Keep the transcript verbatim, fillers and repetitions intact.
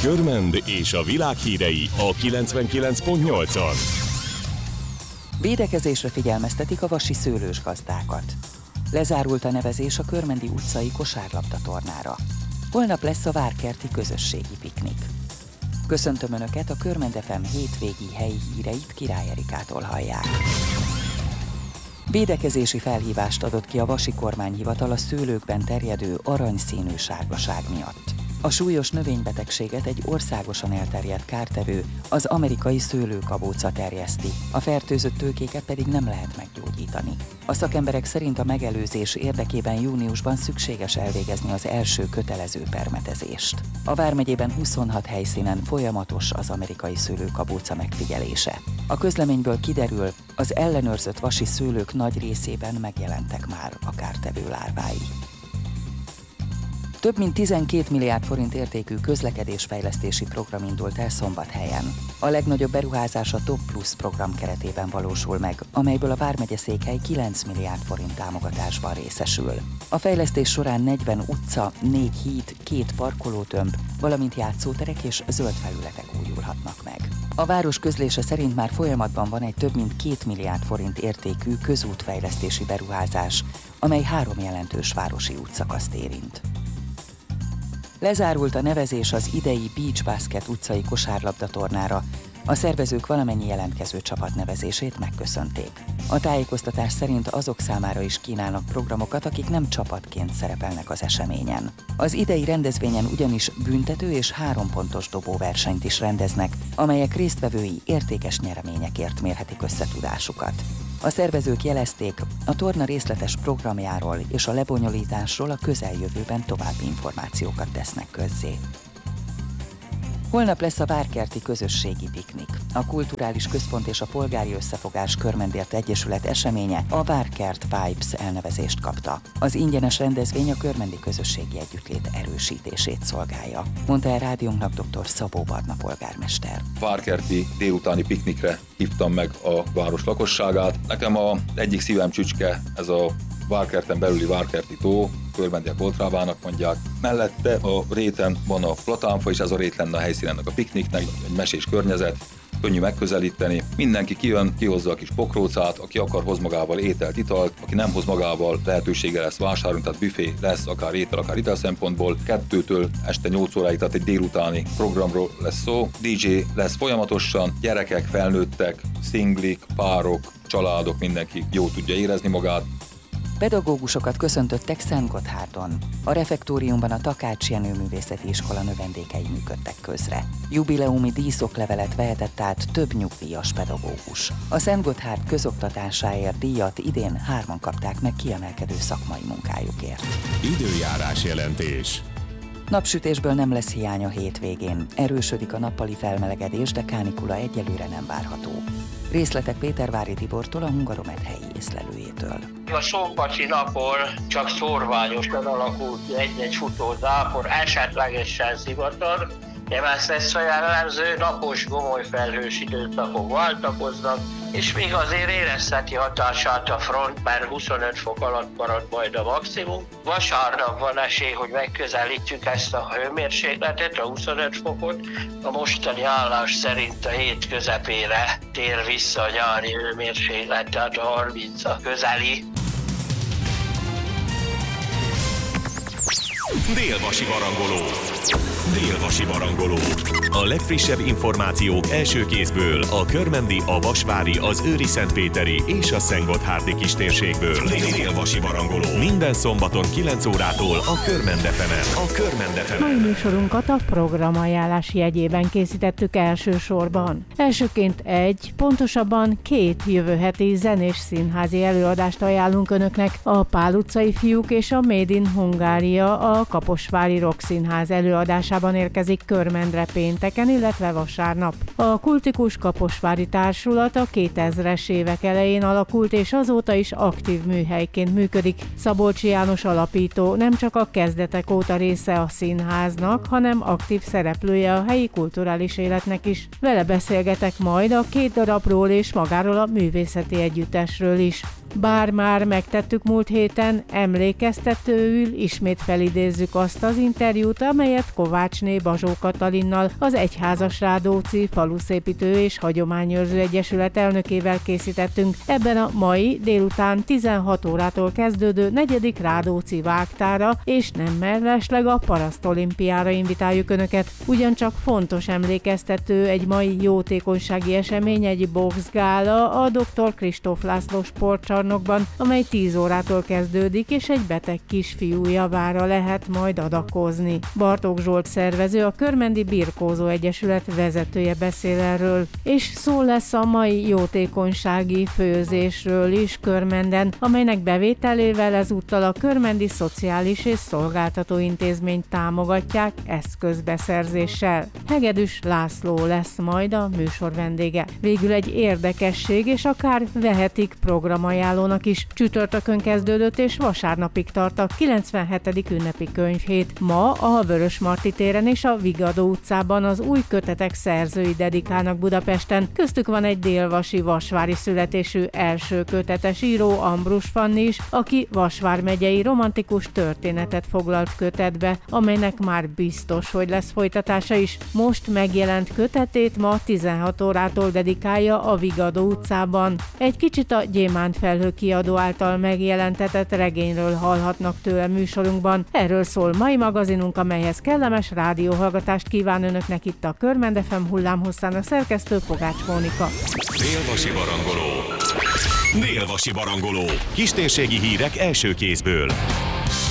Körmend és a világ hírei a kilencvenkilenc pont nyolcon. Védekezésre figyelmeztetik a vasi szőlős gazdákat. Lezárult a nevezés a Körmendi utcai kosárlabda tornára. Holnap lesz a várkerti közösségi piknik. Köszöntöm Önöket, a Körmend ef em hétvégi helyi híreit Király Erikától hallják. Védekezési felhívást adott ki a vasi kormányhivatal a szőlőkben terjedő aranyszínű sárgaság miatt. A súlyos növénybetegséget egy országosan elterjedt kártevő, az amerikai szőlőkabóca terjeszti, a fertőzött tőkéket pedig nem lehet meggyógyítani. A szakemberek szerint a megelőzés érdekében júniusban szükséges elvégezni az első kötelező permetezést. A vármegyében huszonhat helyszínen folyamatos az amerikai szőlőkabóca megfigyelése. A közleményből kiderül, az ellenőrzött vasi szőlők nagy részében megjelentek már a kártevő lárvái. Több mint tizenkét milliárd forint értékű közlekedésfejlesztési program indult el Szombathelyen. A legnagyobb beruházás a Top Plus program keretében valósul meg, amelyből a vármegye székhely kilenc milliárd forint támogatásban részesül. A fejlesztés során negyven utca, négy híd, két parkolótömb, valamint játszóterek és zöld felületek újulhatnak meg. A város közlése szerint már folyamatban van egy több mint két milliárd forint értékű közútfejlesztési beruházás, amely három jelentős városi útszakaszt érint. Lezárult a nevezés az idei Beach Basket utcai kosárlabda tornára. A szervezők valamennyi jelentkező csapat nevezését megköszönték. A tájékoztatás szerint azok számára is kínálnak programokat, akik nem csapatként szerepelnek az eseményen. Az idei rendezvényen ugyanis büntető és három pontos dobóversenyt is rendeznek, amelyek résztvevői értékes nyereményekért mérhetik összetudásukat. A szervezők jelezték, a torna részletes programjáról és a lebonyolításról a közeljövőben további információkat tesznek közzé. Holnap lesz a várkerti közösségi piknik. A Kulturális Központ és a Polgári Összefogás Körmendért Egyesület eseménye a Várkert Vibes elnevezést kapta. Az ingyenes rendezvény a körmendi közösségi együttlét erősítését szolgálja, mondta el rádiónknak dr. Szabó Barna polgármester. Várkerti délutáni piknikre hívtam meg a város lakosságát. Nekem a egyik szívem csücske ez a Várkerten belüli Várkerti tó, körmendiek Oltrávának mondják. Mellette a réten van a platánfa, és ez a rét lenne a helyszín ennek a pikniknek, egy mesés környezet, könnyű megközelíteni. Mindenki kijön, kihozza a kis pokrócát, aki akar, hoz magával ételt, italt, aki nem hoz magával, lehetősége lesz vásárolni, tehát büfé lesz, akár étel, akár ital szempontból. Kettőtől este nyolc óráig, tehát egy délutáni programról lesz szó. dé dzsé lesz folyamatosan, gyerekek, felnőttek, szinglik, párok, családok, mindenki jól tudja érezni magát. Pedagógusokat köszöntöttek Szentgotthárdon. A refektóriumban a Takács Jenő Művészeti Iskola növendékei működtek közre. Jubileumi díszoklevelet vehetett át több nyugdíjas pedagógus. A Szentgotthárd közoktatásáért díjat idén hárman kapták meg kiemelkedő szakmai munkájukért. Időjárás jelentés. Napsütésből nem lesz hiány a hétvégén. Erősödik a nappali felmelegedés, de kánikula egyelőre nem várható. Részletek Pétervári Tibortól, a Hungaromet helyi észlelőjétől. A szombati napon csak szórványosan alakult egy-egy futó zápor, esetlegesen zivatar. Nem ez lesz a jellemző, napos, gomoly felhős időszakok váltakoznak, és még azért érezheti hatását a front, mert huszonöt fok alatt marad majd a maximum. Vasárnap van esély, hogy megközelítjük ezt a hőmérsékletet, a huszonöt fokot. A mostani állás szerint a hét közepére tér vissza a nyári hőmérséklet, tehát a harminc közeli. Dél-vasi barangoló. Dél-vasi barangoló. A legfrissebb információk első kézből a körmendi, a vasvári, az őri-szentpéteri és a szentgotthárdi kistérségből. Dél-vasi barangoló. Minden szombaton kilenc órától a Körmend ef emen. A Körmend ef emen. Mai műsorunkat a programajánlás jegyében készítettük elsősorban. Elsőként egy, pontosabban két jövő heti zenés színházi előadást ajánlunk Önöknek. A Pál utcai fiúk és a Made in Hungária a Kaposvári Rock Színház előadásában érkezik Körmendre pénteken, illetve vasárnap. A kultikus Kaposvári Társulat a kétezres évek elején alakult, és azóta is aktív műhelyként működik. Szabolcsi János alapító nem csak a kezdetek óta része a színháznak, hanem aktív szereplője a helyi kulturális életnek is. Vele beszélgetek majd a két darabról és magáról a művészeti együttesről is. Bár már megtettük múlt héten, emlékeztetőül ismét felidézzük azt az interjút, amelyet Kovácsné Bazsó Katalinnal, az Egyházas Rádóczi Faluszépítő és Hagyományőrző Egyesület elnökével készítettünk ebben a mai délután tizenhat órától kezdődő negyedik Rádóczi vágtára, és nem mellesleg a parasztolimpiára invitáljuk Önöket. Ugyancsak fontos emlékeztető egy mai jótékonysági esemény, egy boxgála a doktor Kristóf László sportcsarnokban, amely tíz órától kezdődik, és egy beteg kisfiú javára lehet majd adakozni. Bartók Zsolt szervező, a Körmendi Birkózó Egyesület vezetője beszél erről, és szó lesz a mai jótékonysági főzésről is Körmenden, amelynek bevételével ezúttal a Körmendi Szociális és Szolgáltató Intézményt támogatják eszközbeszerzéssel. Hegedűs László lesz majd a műsor vendége. Végül egy érdekesség, és akár vehetik programajánlónak is. Csütörtökön kezdődött és vasárnapig tart a kilencvenhetedik ünnepi könyvhét. Ma a Vörösmarty téren és a Vigadó utcában az új kötetek szerzői dedikálnak Budapesten. Köztük van egy délvasi vasvári születésű első kötetes író, Ambrus Fanni is, aki Vasvár megyei romantikus történetet foglalt kötetbe, amelynek már biztos, hogy lesz folytatása is. Most megjelent kötetét ma tizenhat órától dedikálja a Vigadó utcában. Egy kicsit a Gyémánt Felhő kiadó által megjelentetett regényről hallhatnak tőle műsorunkban. Erről szól mai magazinunk, amelyhez kellemes rádióhallgatást kíván Önöknek itt a Körmend ef em hullámhosszán a szerkesztő Pogács Mónika. Dél-Vasi barangoló. Dél-Vasi barangoló. Kistérségi hírek első kézből.